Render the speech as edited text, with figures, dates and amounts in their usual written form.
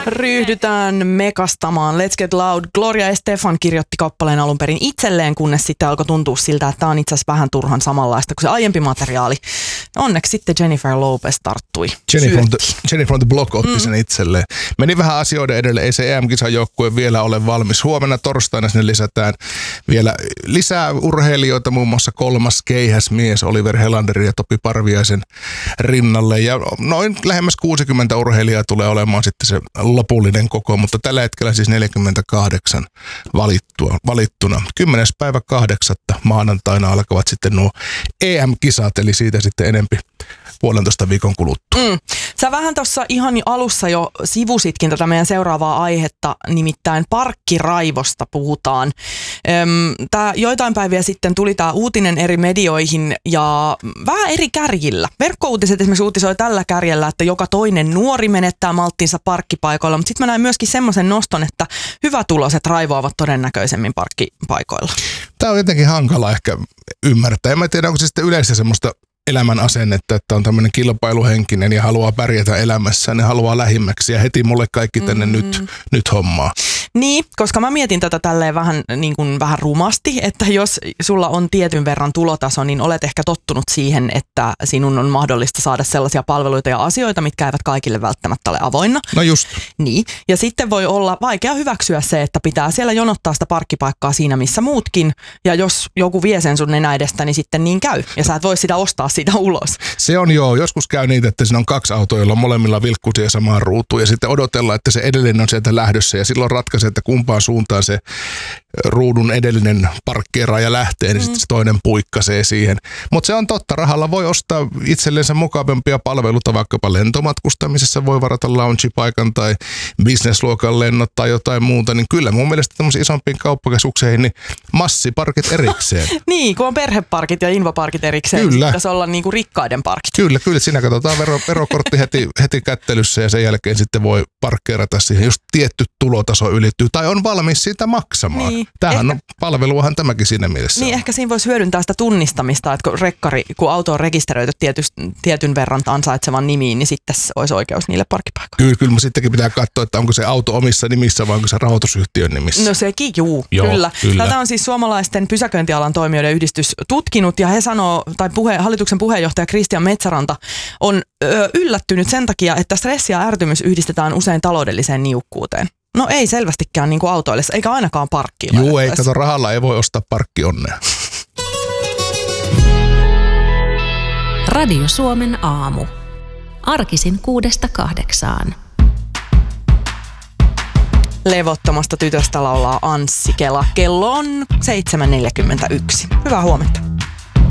Ryhdytään mekastamaan. Let's Get Loud. Gloria Estefan kirjoitti kappaleen alun perin itselleen, kunnes sitten alkoi tuntua siltä, että tämä on itse asiassa vähän turhan samanlaista kuin se aiempi materiaali. Onneksi sitten Jennifer Lopez tarttui. Jennifer from the Block otti sen itselleen. Meni vähän asioiden edelle. Ei se EM-kisajoukkue vielä ole valmis. Huomenna torstaina sinne lisätään vielä lisää urheilijoita, muun muassa kolmas keihäsmies Oliver Helanderin ja Topi Parviaisen rinnalle. Ja noin lähemmäs 60 urheilijaa tulee olemaan sitten se lopullinen koko, mutta tällä hetkellä siis 48 valittuna. 10.8. maanantaina alkavat sitten nuo EM-kisat, eli siitä sitten enempi 1,5 viikon kuluttua. Sä vähän tuossa ihan alussa jo sivusitkin tätä meidän seuraavaa aihetta, nimittäin parkkiraivosta puhutaan. Joitain päiviä sitten tuli tämä uutinen eri medioihin ja vähän eri kärjillä. Verkkouutiset esimerkiksi uutisoi tällä kärjellä, että joka toinen nuori menettää malttinsa parkkipaikoilla, mutta sitten mä näin myöskin semmoisen noston, että hyvätuloiset raivoavat todennäköisemmin parkkipaikoilla. Tämä on jotenkin hankala ehkä ymmärtää. En mä tiedä, onko se sitten yleensä semmoista elämän asennetta, että on tämmöinen kilpailuhenkinen ja haluaa pärjätä elämässään ja haluaa lähimmäksi ja heti mulle kaikki tänne nyt hommaa. Niin, koska mä mietin tätä tälleen vähän rumasti, että jos sulla on tietyn verran tulotaso, niin olet ehkä tottunut siihen, että sinun on mahdollista saada sellaisia palveluita ja asioita, mitkä eivät kaikille välttämättä ole avoinna. No just. Niin, ja sitten voi olla vaikea hyväksyä se, että pitää siellä jonottaa sitä parkkipaikkaa siinä, missä muutkin, ja jos joku vie sen sun nenä edestä, niin sitten niin käy, ja sä et voi sitä ostaa siitä ulos. Se on joo, joskus käy niitä, että siinä on 2 autoa, joilla on molemmilla vilkkuisia samaan ruutuun, ja sitten odotellaan, että se edellinen on sieltä lähdössä, ja silloin ratkaisee, että kumpaan suuntaan se ruudun edellinen parkkeeraaja lähtee, niin sitten se toinen puikkasee siihen. Mutta se on totta, rahalla voi ostaa itsellensä mukavampia palveluita, vaikkapa lentomatkustamisessa voi varata lounge-paikan tai businessluokan lennot tai jotain muuta, niin kyllä mun mielestä tämmöisiin isompiin kauppakeskukseihin niin massiparkit erikseen. Niin, kun on perheparkit ja invaparkit erikseen, kyllä. Niin pitäisi olla niinku rikkaiden parkit. Kyllä, siinä katsotaan verokortti heti kättelyssä ja sen jälkeen sitten voi parkkeerata siihen, jos tietty tulotaso ylittyy tai on valmis siitä maksamaan. Niin. Tämähän on palveluahan tämäkin siinä mielessä. Niin, ehkä siinä voisi hyödyntää sitä tunnistamista, että kun auto on rekisteröity tietyn verran ansaitsevan nimiin, niin sitten olisi oikeus niille parkkipaikoille. Kyllä, mutta sittenkin pitää katsoa, että onko se auto omissa nimissä vai onko se rahoitusyhtiön nimissä. No sekin, kyllä. Tätä on siis suomalaisten pysäköintialan toimijoiden yhdistys tutkinut ja he sanoo, tai hallituksen puheenjohtaja Kristian Metsäranta on yllättynyt sen takia, että stressi ja ärtymys yhdistetään usein taloudelliseen niukkuuteen. No ei selvästikään niin kuin autoillessa, eikä ainakaan parkkiilla. Juu, ei, kato, rahalla ei voi ostaa parkkionnea. Radio Suomen aamu. Arkisin 6–8. Levottomasta tytöstä laulaa Anssi Kela. Kello on 7.41. Hyvää huomenta.